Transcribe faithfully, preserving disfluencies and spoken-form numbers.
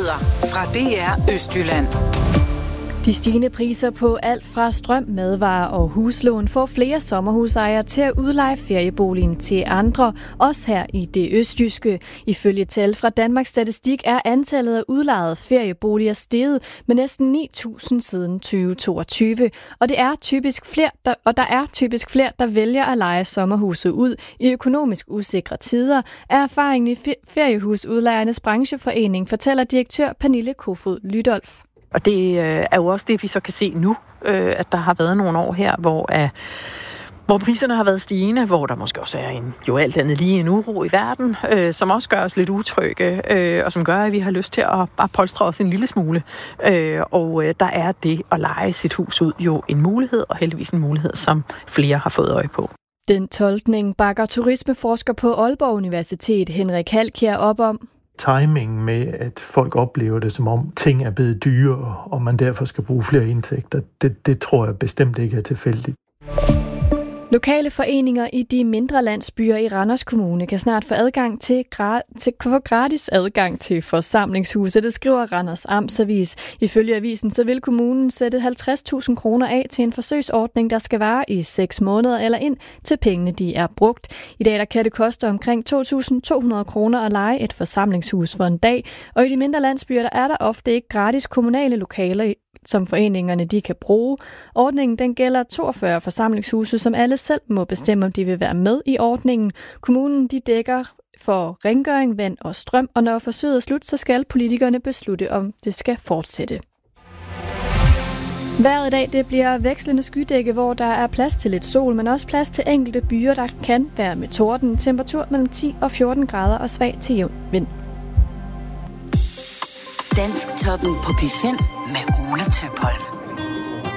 Nyheder fra D R Østjylland. De stigende priser på alt fra strøm, madvarer og huslån får flere sommerhusejere til at udleje ferieboligen til andre, også her i det østjyske. Ifølge tal fra Danmarks Statistik er antallet af udlejede ferieboliger steget med næsten ni tusind siden tyve toogtyve, og det er typisk flere, der, og der er typisk flere, der vælger at leje sommerhuset ud i økonomisk usikre tider, er erfaringen i Feriehusudlejernes Brancheforening, fortæller direktør Pernille Kofod Lydolf. Og det er jo også det, vi så kan se nu, at der har været nogle år her, hvor, hvor priserne har været stigende, hvor der måske også er en, jo alt andet lige en uro i verden, som også gør os lidt utrygge, og som gør, at vi har lyst til at bare polstre os en lille smule. Og der er det at leje sit hus ud jo en mulighed, og heldigvis en mulighed, som flere har fået øje på. Den tolkning bakker turismeforsker på Aalborg Universitet Henrik Halkjær op om. Timing med, at folk oplever det, som om ting er blevet dyrere, og man derfor skal bruge flere indtægter, det, det tror jeg bestemt ikke er tilfældigt. Lokale foreninger i de mindre landsbyer i Randers Kommune kan snart få adgang til, gra- til få gratis adgang til forsamlingshuse. Det skriver Randers Amtsavis. Ifølge avisen så vil kommunen sætte halvtreds tusind kroner af til en forsøgsordning, der skal vare i seks måneder eller ind til pengene de er brugt. I dag der kan det koste omkring to tusind to hundrede kroner at leje et forsamlingshus for en dag, og i de mindre landsbyer der er der ofte ikke gratis kommunale lokaler, som foreningerne de kan bruge. Ordningen den gælder toogfyrre forsamlingshuse, som alle selv må bestemme, om de vil være med i ordningen. Kommunen de dækker for rengøring, vand og strøm, og når forsøget er slut, så skal politikerne beslutte, om det skal fortsætte. Vejret i dag det bliver vekslende skydække, hvor der er plads til lidt sol, men også plads til enkelte byer, der kan være med torden. Temperatur mellem ti og fjorten grader og svag til jævn vind. Dansk Toppen på P fem med Ole Tøpholm.